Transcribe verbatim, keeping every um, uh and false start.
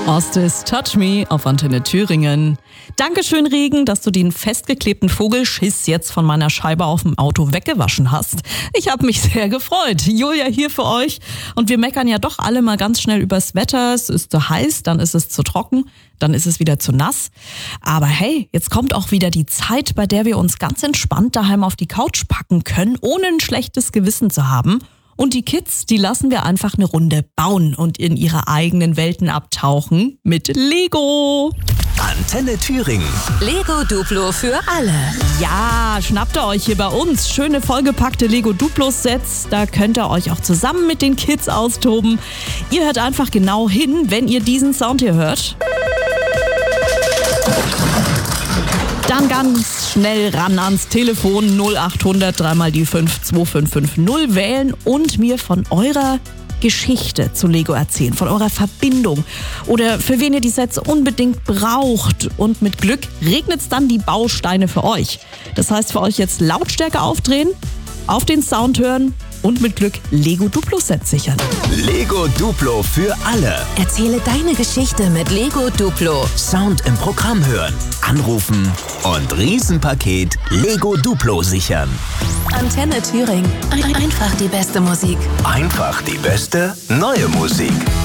Ostis Touch Me auf Antenne Thüringen. Dankeschön, Regen, dass du den festgeklebten Vogelschiss jetzt von meiner Scheibe auf dem Auto weggewaschen hast. Ich habe mich sehr gefreut. Julia hier für euch. Und wir meckern ja doch alle mal ganz schnell übers Wetter. Es ist zu heiß, dann ist es zu trocken, dann ist es wieder zu nass. Aber hey, jetzt kommt auch wieder die Zeit, bei der wir uns ganz entspannt daheim auf die Couch packen können, ohne ein schlechtes Gewissen zu haben. Und die Kids, die lassen wir einfach eine Runde bauen und in ihre eigenen Welten abtauchen mit Lego. Antenne Thüringen. Lego Duplo für alle. Ja, schnappt ihr euch hier bei uns schöne vollgepackte Lego Duplo-Sets. Da könnt ihr euch auch zusammen mit den Kids austoben. Ihr hört einfach genau hin, wenn ihr diesen Sound hier hört. Dann ganz schnell ran ans Telefon null acht hundert dreimal die fünf zwei fünf fünf null wählen und mir von eurer Geschichte zu Lego erzählen, von eurer Verbindung oder für wen ihr die Sets unbedingt braucht. Und mit Glück regnet's dann die Bausteine für euch. Das heißt für euch jetzt Lautstärke aufdrehen, auf den Sound hören und mit Glück Lego Duplo-Sets sichern. Lego Duplo für alle. Erzähle deine Geschichte mit Lego Duplo. Sound im Programm hören, anrufen und Riesenpaket Lego Duplo sichern. Antenne Thüringen. Ein- Einfach die beste Musik. Einfach die beste neue Musik.